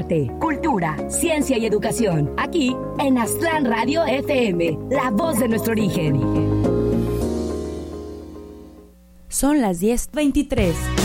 arte, cultura, ciencia y educación. Aquí en Aztlán Radio FM, la voz de nuestro origen. Son las 10:23.